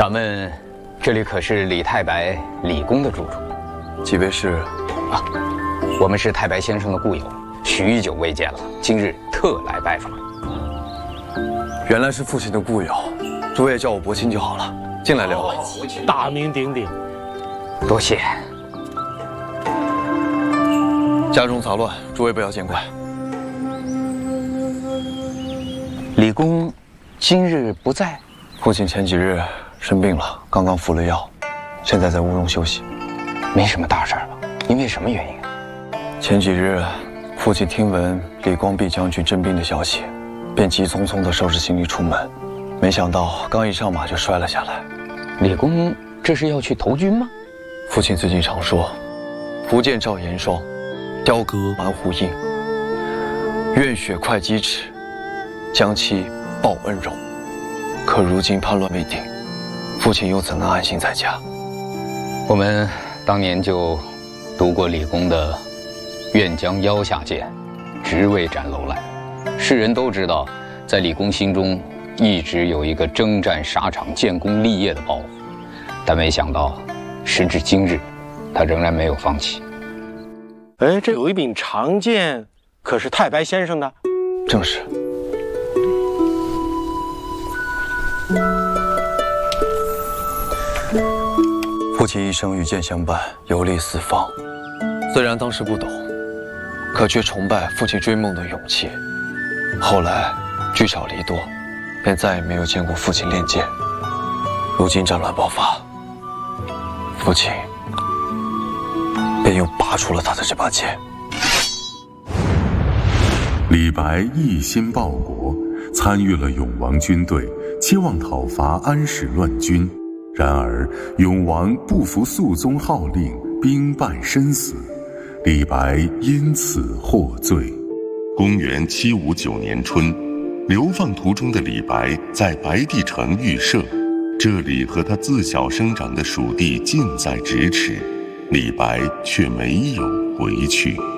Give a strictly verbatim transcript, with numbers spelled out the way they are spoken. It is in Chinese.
敢问，这里可是李太白、李公的住处？ 几位是？ 啊，我们是太白先生的故友，许久未见了，今日特来拜访。 原来是父亲的故友，诸位叫我伯钦就好了。进来聊。 大名鼎鼎。 多谢。 家中杂乱，诸位不要见怪。 李公今日不在？ 父亲前几日生病了，刚刚服了药，现在在屋中休息。 没什么大事吧？因为什么原因啊？ 前几日，父亲听闻李光弼将军征兵的消息，便急匆匆地收拾行李出门，没想到刚一上马就摔了下来。 李公这是要去投军吗？ 父亲最近常说，福建赵延双，雕戈蛮胡应，愿血快击齿，将其报恩荣。可如今叛乱未定，父亲又怎能安心在家？ 我们当年就读过李公的“愿将腰下剑，直为斩楼兰”。世人都知道，在李公心中一直有一个征战沙场、建功立业的抱负，但没想到，时至今日，他仍然没有放弃。 哎，这有一柄长剑，可是太白先生的？ 正是。父亲一生与剑相伴，游历四方。虽然当时不懂，可却崇拜父亲追梦的勇气。后来聚少离多，便再也没有见过父亲练剑。如今战乱爆发，父亲便又拔出了他的这把剑。 李白一心报国，参与了永王军队，期望讨伐安史乱军。然而永王不服肃宗号令，兵败身死，李白因此获罪。 公元七五九年春，流放途中的李白在白帝城寓舍，这里和他自小生长的蜀地近在咫尺，李白却没有回去。